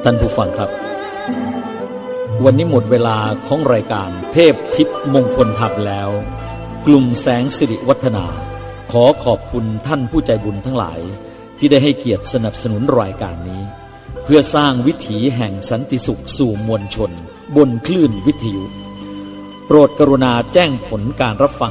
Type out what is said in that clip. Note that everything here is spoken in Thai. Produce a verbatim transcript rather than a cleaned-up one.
ท่านผู้ฟังครับวันนี้หมดเวลาของรายการเทพทิพย์มงคลธรรมแล้วกลุ่มแสงสิริวัฒนาขอขอบคุณท่านผู้ใจบุญทั้งหลายที่ได้ให้เกียรติสนับสนุนรายการนี้เพื่อสร้างวิถีแห่งสันติสุขสู่มวลชนบนคลื่นวิทยุโปรดกรุณาแจ้งผลการรับฟัง